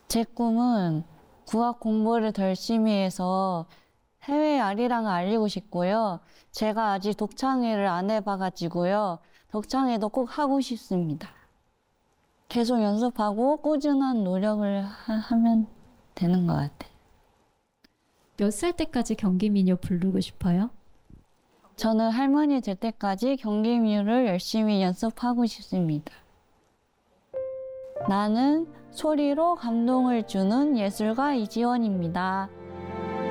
제 꿈은 국악 공부를 더 열심히 해서 해외 아리랑을 알리고 싶고요. 제가 아직 독창회를 안 해봐가지고요. 독창회도 꼭 하고 싶습니다. 계속 연습하고 꾸준한 노력을 하면 되는 것 같아요. 몇 살 때까지 경기민요 부르고 싶어요? 저는 할머니 될 때까지 경기민요를 열심히 연습하고 싶습니다. 나는 소리로 감동을 주는 예술가 이지원입니다.